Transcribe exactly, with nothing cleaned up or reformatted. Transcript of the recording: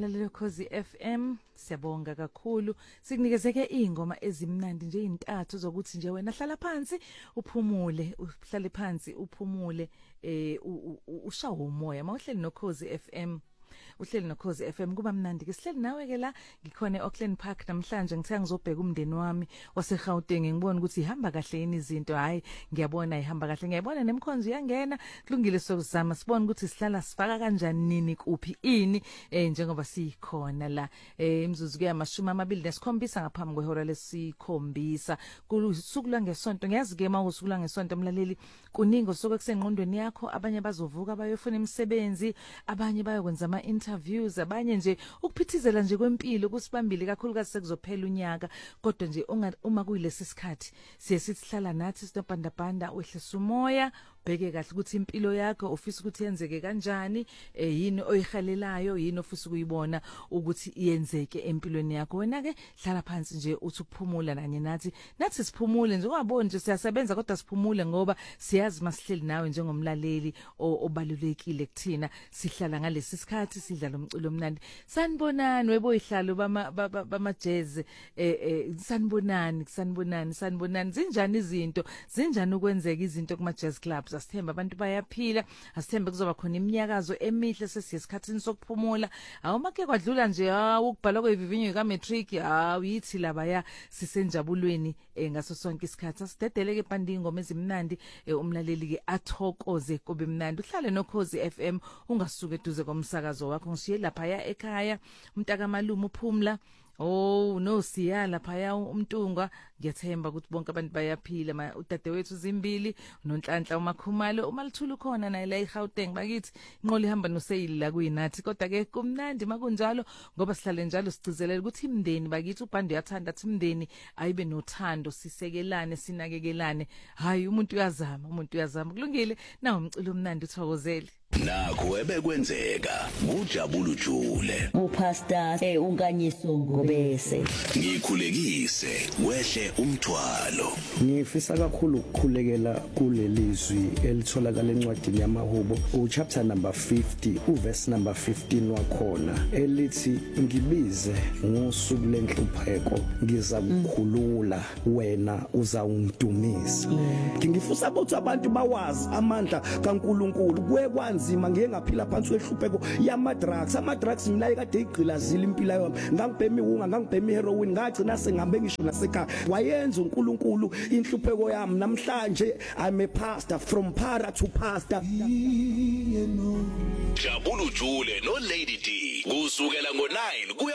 mlalelo Khosi F M, siyabonga kakhulu. Sikunikezeke ingoma ezimnandi nje intathu zokuthi nje wena hlala phansi uphumule, uhlale phansi uphumule, eh ushawa umoya mawuhleli noKhosi F M. Uhleli noKhosi F M kuba mnandi ke sihleli nawe ke la ngikhona eAuckland Park namhlanje ngithe ngizobheka umndeni wami waseGauteng ngibona ukuthi ihamba kahle yini izinto. Hayi ngiyabona ihamba kahle, ngiyabona nemkhonzo iyangena kulungile sokuzama sibone ukuthi sihlala sifaka kanjani nini kuphi ini eh njengoba sikhona la eh imzuzu kuyamashumi amabili nesikhombisa ngaphambi kwehora lesikhombisa kusuku langesonto. Ngiyazi ke mawusuku langesonto mlaleli kuningi soke kusengqondweni yakho, abanye bazovuka bayofuna imisebenzi, abanye bayokwenza ama interviews, abanye nje ukuphithizela nje kwempilo kusibambile kakhulukazi sekuzophela unyaka. Kodwa nje uma kuyilesi sikhathi siye sihlala nathi sitobandabanda wehlisa umoya, bheke kahle ukuthi impilo yakho ofisa ukuthi yenzeke kanjani, eh yini oyihalelayo, yini ofisa ukuyibona ukuthi iyenzeke empilweni yakho. Wena ke hlala phansi nje uthi ukuphumula nanye nathi nathi siphumule nje, ungaboni nje siyasebenza kodwa siphumule ngoba siyazi masihleli nawe njengomlaleli obalulekile kuthina. Sihlala ngalesi sikhathi sidlala umculo omnandi. Sanibonani webo ihlalo bama bama jazz, eh eh sanibonani sanibonani sanibonani zinjani izinto, zinjani ukwenzeka izinto kuma jazz clubs. Asithemba abantu bayaphila, asithembe kuzoba khona iminyakazo emihle sesiyesikhathini sokuphumula. Awumake kwadlula nje hawo ukubhala kwevivinyo ka matric, hawo yithi laba ya sisenjabulweni ngaso sonke isikhathi. Asidedeleke pandi ingoma ezimnandi, umlaleli ke athokoze kube mnandi. Uhlale noKhosi F M, ungasuke eduze komsakazo wakho. Ngishiye lapha ya ekhaya umntaka malume uphumla. Oh no siya lapha ya umtunga. Ngiyathemba ukuthi bonke abantu bayaphila. Udadewethu Zimbili noNhlanhla uMakhumalo umalithulu khona naye la eGauteng bakithi inqola ihamba noseyili la kuyinathi. Kodwa ke kumnandi makunjalo ngoba sihlale njalo sigcizelela ukuthi imndeni bakithi uBhandi uyathanda ukuthi imndeni ayibe nothando, sisekelane, sinakekelane. Hayi umuntu uyazama, umuntu uyazama. Kulungile na umculo omnandi uthokozele. Nakho ebekwenzeka uJabulu Jule uPastor eh unkanyiso ngobese ngikhulekise wehle umthwalo. Ngifisa kakhulu ukukhulekela kulelizwi elitholakala encwadini yamaHubo uchapter number fifty uverse number fifteen wakhona elithi ngibize ngosuku lenhlupheko ngiza kukhulula wena uzawungidumisa. Ngifisa ukuthi abantu bawazi amandla kaNkuluNkulu kwekwanzima ngiye ngaphila phansi kwehlupheko yama drugs. Ama drugs mina ekade igqilazile impilo yami, ngangibhemi unga ngangibhemi heroin, ngagcina sengabe ngisho nasekhaya. Wayenza uNkulunkulu inhlupheko yami. Namhlanje I'm a pastor, from para to pastor. Jabulu Jule no Lady D kusukela ngo nine